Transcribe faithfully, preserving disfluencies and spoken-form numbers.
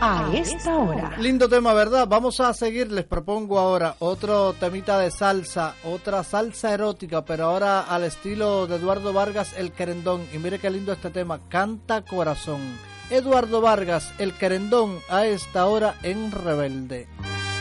a esta hora. Lindo tema, ¿verdad? Vamos a seguir, les propongo ahora otro temita de salsa, otra salsa erótica, pero ahora al estilo de Eduardo Vargas, El Querendón. Y mire qué lindo este tema, Canta Corazón. Eduardo Vargas, El Querendón, a esta hora en Rebelde.